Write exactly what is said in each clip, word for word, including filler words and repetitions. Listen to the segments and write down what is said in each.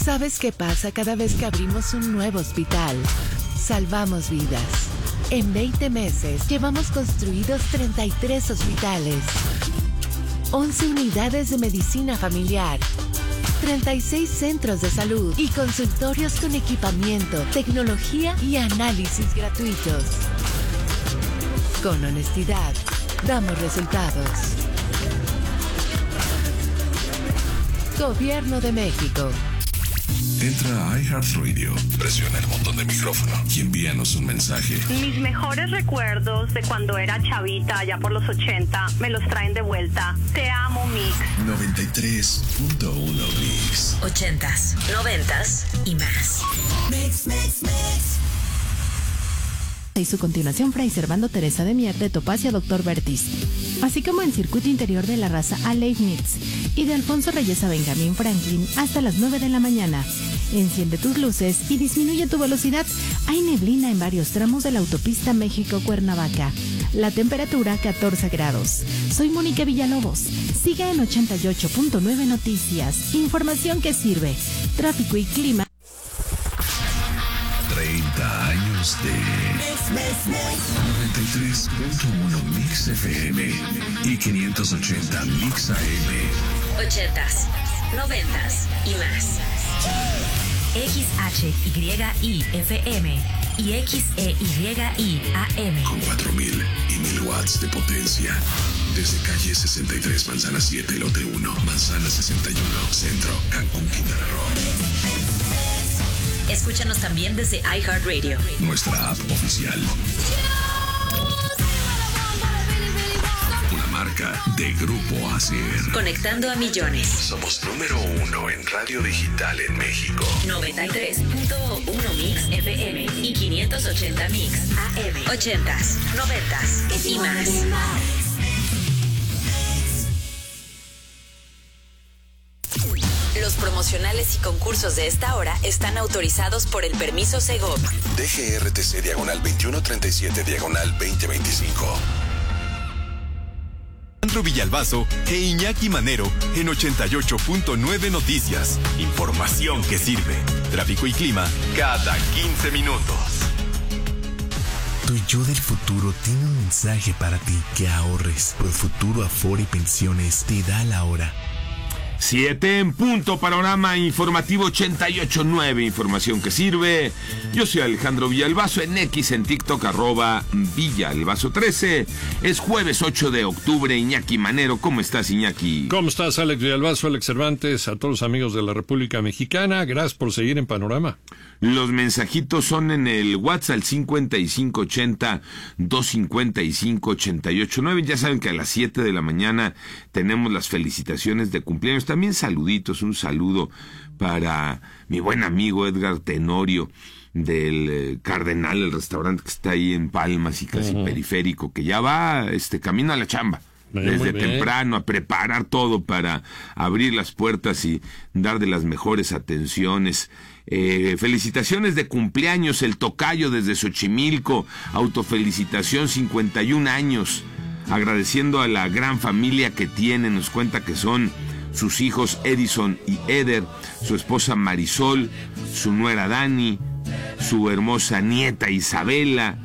¿Sabes qué pasa cada vez que abrimos un nuevo hospital? Salvamos vidas. En veinte meses llevamos construidos treinta y tres hospitales, once unidades de medicina familiar, treinta y seis centros de salud y consultorios con equipamiento, tecnología y análisis gratuitos. Con honestidad, damos resultados. Gobierno de México. Entra a iHeartRadio, presiona el botón de micrófono y envíanos un mensaje. Mis mejores recuerdos de cuando era chavita, allá por los ochenta, me los traen de vuelta. Te amo, Mix. noventa y tres punto uno Mix. Ochentas, noventas y más. Mix, mix, mix. Y su continuación, Fray Servando Teresa de Mier de Topacio Doctor Vertis, así como en Circuito Interior de la Raza a Leibniz y de Alfonso Reyes a Benjamín Franklin hasta las nueve de la mañana. Enciende tus luces y disminuye tu velocidad. Hay neblina en varios tramos de la autopista México-Cuernavaca. La temperatura catorce grados. Soy Mónica Villalobos. Siga en ochenta y ocho punto nueve Noticias. Información que sirve. Tráfico y clima. treinta años de noventa y tres punto uno Mix F M y quinientos ochenta Mix A M. Ochentas, noventas y más. X H Y I F M y X E Y I A M. Con cuatro mil y mil watts de potencia. Desde calle sesenta y tres, Manzana siete, Lote uno, Manzana sesenta y uno, Centro, Cancún, Quintana Roo. Escúchanos también desde iHeartRadio, nuestra app oficial. Una marca de Grupo Acer. Conectando a millones. Somos número uno en radio digital en México. noventa y tres punto uno Mix F M y quinientos ochenta Mix A M. Ochentas, noventas y más. Los promocionales y concursos de esta hora están autorizados por el permiso Segov. D G R T C diagonal veintiuno treinta y siete diagonal veinte veinticinco. Alejandro Villalbazo e Iñaki Manero en ochenta y ocho punto nueve Noticias. Información que sirve. Tráfico y clima cada quince minutos. Tu yo del futuro tiene un mensaje para ti: que ahorres. Profuturo Afore y Pensiones te da la hora. Siete en punto, panorama informativo ochenta y ocho punto nueve, información que sirve. Yo soy Alejandro Villalbazo, en X, en TikTok, arroba Villalbazo trece. Es jueves ocho de octubre, Iñaki Manero. ¿Cómo estás, Iñaki? ¿Cómo estás, Alex Villalbazo, Alex Cervantes, a todos los amigos de la República Mexicana? Gracias por seguir en Panorama. Los mensajitos son en el WhatsApp cincuenta y cinco ochenta, doscientos cincuenta y cinco, ochenta y ocho nueve. Ya saben que a las siete de la mañana tenemos las felicitaciones de cumpleaños. También saluditos, un saludo para mi buen amigo Edgar Tenorio del eh, Cardenal, el restaurante que está ahí en Palmas y casi uh-huh. periférico, que ya va este camino a la chamba. Bien, desde temprano a preparar todo para abrir las puertas y dar de las mejores atenciones. Eh, felicitaciones de cumpleaños, el tocayo desde Xochimilco, autofelicitación, cincuenta y un años, agradeciendo a la gran familia que tiene. Nos cuenta que son sus hijos Edison y Eder, su esposa Marisol, su nuera Dani, su hermosa nieta Isabela.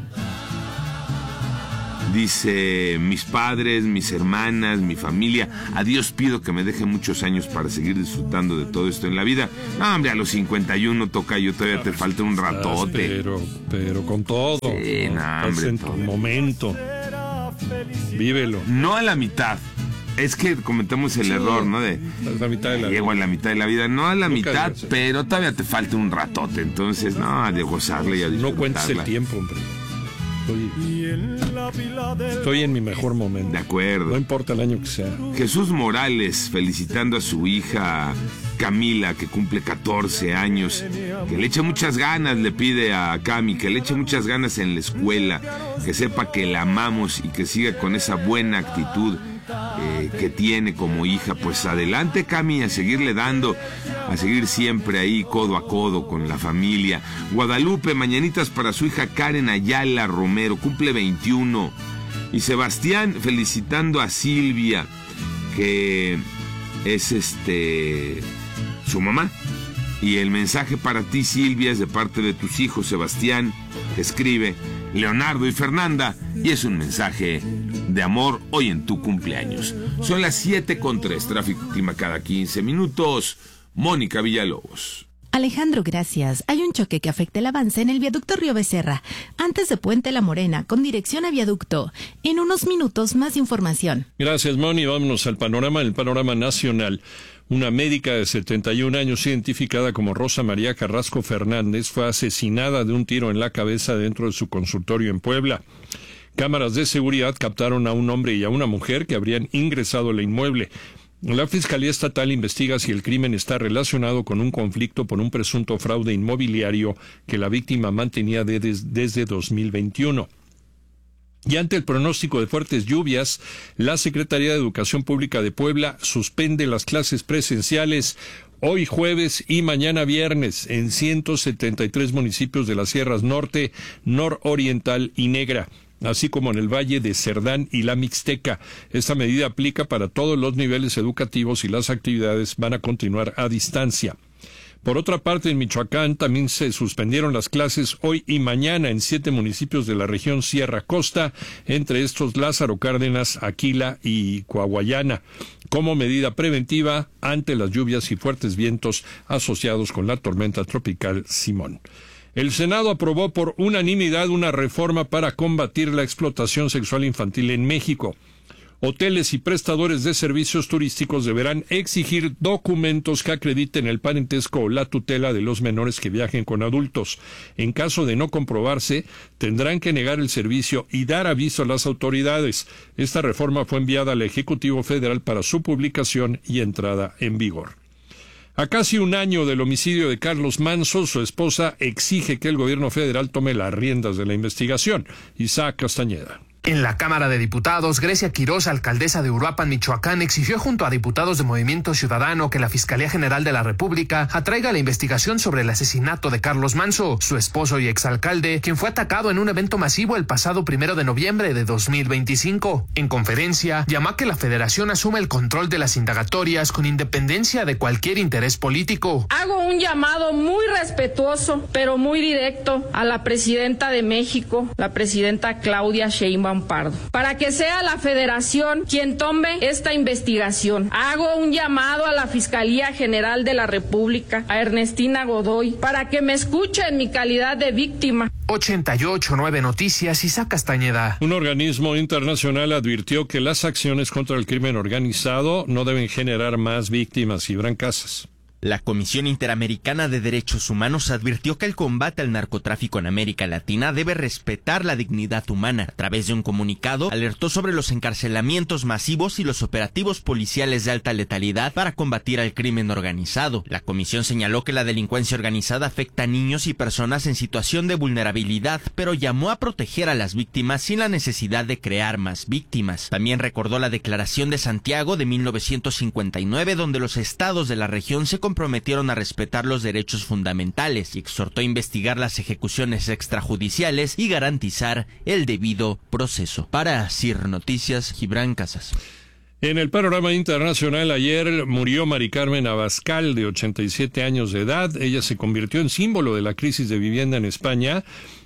Dice: mis padres, mis hermanas, mi familia, a Dios pido que me deje muchos años para seguir disfrutando de todo esto en la vida. No, hombre, a los cincuenta y uno, tocayo, todavía te falta un ratote. Pero, pero con todo. Sí, no, no hombre, en tu momento. Vívelo. No a la mitad. Es que cometemos el sí, error, ¿no? De la mitad de la llego vida. a la mitad de la vida, no a la Nunca mitad, digas, pero todavía te falta un ratote. Entonces, no, de gozarle y a disfrutarla. No cuentes el tiempo, hombre. Estoy, estoy en mi mejor momento. De acuerdo. No importa el año que sea. Jesús Morales felicitando a su hija Camila, que cumple catorce años, que le eche muchas ganas, le pide a Cami, que le eche muchas ganas en la escuela, que sepa que la amamos y que siga con esa buena actitud eh, que tiene como hija. Pues adelante, Cami, a seguirle dando, a seguir siempre ahí codo a codo con la familia. Guadalupe, mañanitas para su hija Karen Ayala Romero, cumple veintiuno. Y Sebastián felicitando a Silvia, que es este su mamá, Y el mensaje para ti, Silvia, es de parte de tus hijos, Sebastián, que escribe, Leonardo y Fernanda, y es un mensaje de amor hoy en tu cumpleaños. Son las siete con tres, tráfico y clima cada quince minutos. Mónica Villalobos. Alejandro, gracias. Hay un choque que afecta el avance en el viaducto Río Becerra, antes de Puente La Morena, con dirección a viaducto. En unos minutos, más información. Gracias, Moni. Vámonos al panorama, el panorama nacional. Una médica de setenta y un años, identificada como Rosa María Carrasco Fernández, fue asesinada de un tiro en la cabeza dentro de su consultorio en Puebla. Cámaras de seguridad captaron a un hombre y a una mujer que habrían ingresado al inmueble. La Fiscalía Estatal investiga si el crimen está relacionado con un conflicto por un presunto fraude inmobiliario que la víctima mantenía de, des, desde dos mil veintiuno. Y ante el pronóstico de fuertes lluvias, la Secretaría de Educación Pública de Puebla suspende las clases presenciales hoy jueves y mañana viernes en ciento setenta y tres municipios de las Sierras Norte, Nororiental y Negra, así como en el Valle de Cerdán y la Mixteca. Esta medida aplica para todos los niveles educativos y las actividades van a continuar a distancia. Por otra parte, en Michoacán también se suspendieron las clases hoy y mañana en siete municipios de la región Sierra Costa, entre estos Lázaro Cárdenas, Aquila y Coahuayana, como medida preventiva ante las lluvias y fuertes vientos asociados con la tormenta tropical Simón. El Senado aprobó por unanimidad una reforma para combatir la explotación sexual infantil en México. Hoteles y prestadores de servicios turísticos deberán exigir documentos que acrediten el parentesco o la tutela de los menores que viajen con adultos. En caso de no comprobarse, tendrán que negar el servicio y dar aviso a las autoridades. Esta reforma fue enviada al Ejecutivo Federal para su publicación y entrada en vigor. A casi un año del homicidio de Carlos Manzo, su esposa exige que el gobierno federal tome las riendas de la investigación. Isaac Castañeda. En la Cámara de Diputados, Grecia Quirós, alcaldesa de Uruapan, Michoacán, exigió junto a diputados de Movimiento Ciudadano que la Fiscalía General de la República atraiga la investigación sobre el asesinato de Carlos Manzo, su esposo y exalcalde, quien fue atacado en un evento masivo el pasado primero de noviembre de dos mil veinticinco. En conferencia, llamó a que la Federación asuma el control de las indagatorias con independencia de cualquier interés político. Hago un llamado muy respetuoso, pero muy directo, a la presidenta de México, la presidenta Claudia Sheinbaum Pardo, para que sea la Federación quien tome esta investigación. Hago un llamado a la Fiscalía General de la República, a Ernestina Godoy, para que me escuche en mi calidad de víctima. ochenta y ocho punto nueve Noticias, Isaac Castañeda. Un organismo internacional advirtió que las acciones contra el crimen organizado no deben generar más víctimas. Ibran Casas. La Comisión Interamericana de Derechos Humanos advirtió que el combate al narcotráfico en América Latina debe respetar la dignidad humana. A través de un comunicado, alertó sobre los encarcelamientos masivos y los operativos policiales de alta letalidad para combatir al crimen organizado. La comisión señaló que la delincuencia organizada afecta a niños y personas en situación de vulnerabilidad, pero llamó a proteger a las víctimas sin la necesidad de crear más víctimas. También recordó la Declaración de Santiago de mil novecientos cincuenta y nueve, donde los estados de la región se comprometieron a respetar los derechos fundamentales y exhortó a investigar las ejecuciones extrajudiciales y garantizar el debido proceso. Para C I R Noticias, Gibran Casas. En el panorama internacional, ayer murió Mari Carmen Abascal, de ochenta y siete años de edad. Ella se convirtió en símbolo de la crisis de vivienda en España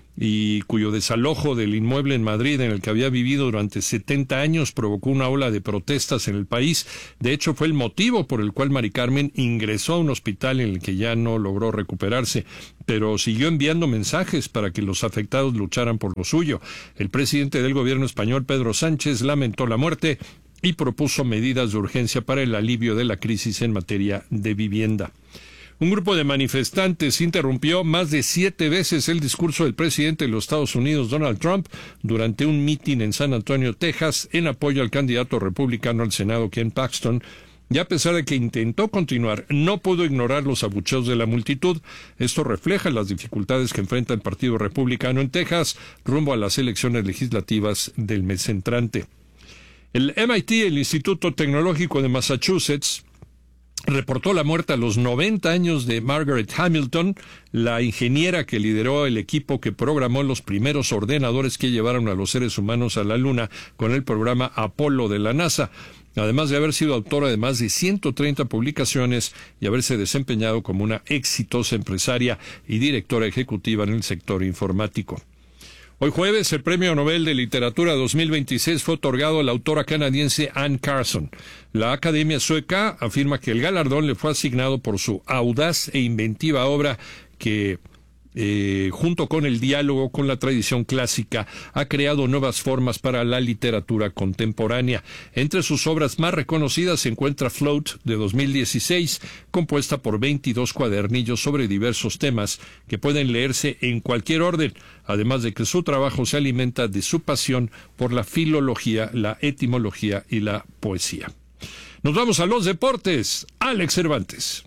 y cuyo desalojo del inmueble en Madrid, en el que había vivido durante setenta años, provocó una ola de protestas en el país. De hecho, fue el motivo por el cual Mari Carmen ingresó a un hospital en el que ya no logró recuperarse, pero siguió enviando mensajes para que los afectados lucharan por lo suyo. El presidente del gobierno español, Pedro Sánchez, lamentó la muerte y propuso medidas de urgencia para el alivio de la crisis en materia de vivienda. Un grupo de manifestantes interrumpió más de siete veces el discurso del presidente de los Estados Unidos, Donald Trump, durante un mitin en San Antonio, Texas, en apoyo al candidato republicano al Senado, Ken Paxton. Y a pesar de que intentó continuar, no pudo ignorar los abucheos de la multitud. Esto refleja las dificultades que enfrenta el Partido Republicano en Texas rumbo a las elecciones legislativas del mes entrante. El M I T, el Instituto Tecnológico de Massachusetts, reportó la muerte a los noventa años de Margaret Hamilton, la ingeniera que lideró el equipo que programó los primeros ordenadores que llevaron a los seres humanos a la Luna con el programa Apolo de la NASA. además de haber sido autora de más de ciento treinta publicaciones y haberse desempeñado como una exitosa empresaria y directora ejecutiva en el sector informático. Hoy jueves, el Premio Nobel de Literatura dos mil veintiséis fue otorgado a la autora canadiense Anne Carson. La Academia Sueca afirma que el galardón le fue asignado por su audaz e inventiva obra que, eh, junto con el diálogo con la tradición clásica, ha creado nuevas formas para la literatura contemporánea. Entre sus obras más reconocidas se encuentra Float, de dos mil dieciséis, compuesta por veintidós cuadernillos sobre diversos temas que pueden leerse en cualquier orden, además de que su trabajo se alimenta de su pasión por la filología, la etimología y la poesía. Nos vamos a los deportes. Alex Cervantes.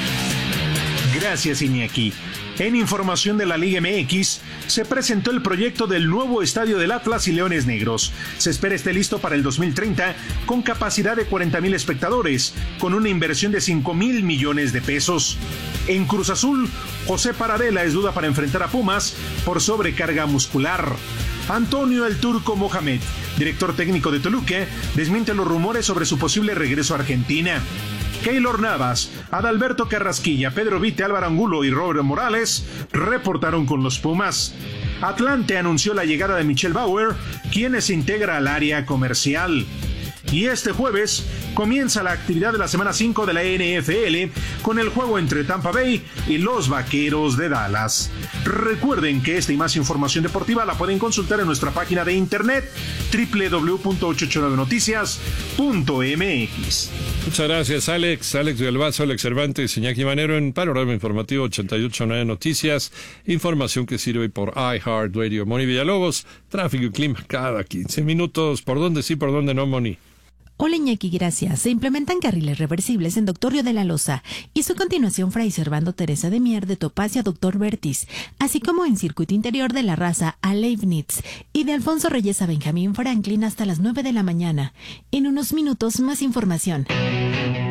Gracias, Iñaki. En información de la Liga M X, se presentó el proyecto del nuevo estadio del Atlas y Leones Negros. Se espera esté listo para el dos mil treinta, con capacidad de cuarenta mil espectadores, con una inversión de cinco mil millones de pesos. En Cruz Azul, José Paradela es duda para enfrentar a Pumas por sobrecarga muscular. Antonio El Turco Mohamed, director técnico de Toluca, desmiente los rumores sobre su posible regreso a Argentina. Keylor Navas, Adalberto Carrasquilla, Pedro Vite, Álvaro Angulo y Robert Morales reportaron con los Pumas. Atlante anunció la llegada de Michelle Bauer, quien se integra al área comercial. Y este jueves comienza la actividad de la semana cinco de la N F L con el juego entre Tampa Bay y los Vaqueros de Dallas. Recuerden que esta y más información deportiva la pueden consultar en nuestra página de internet doble u doble u doble u punto ochocientos ochenta y nueve noticias punto m x. Muchas gracias, Alex. Alex Villalbazo, Alex Cervantes, Iñaki Manero en Panorama Informativo ochenta y ocho punto nueve Noticias. Información que sirve por iHeartRadio. Moni Villalobos, tráfico y clima cada quince minutos. ¿Por dónde sí, por dónde no, Moni? Hola, Iñaki, gracias. Se implementan carriles reversibles en Doctorio de la Loza y su continuación Fray Servando Teresa de Mier de Topacio a Doctor Vertis, así como en Circuito Interior de la Raza a Leibniz y de Alfonso Reyes a Benjamín Franklin hasta las nueve de la mañana. En unos minutos más información.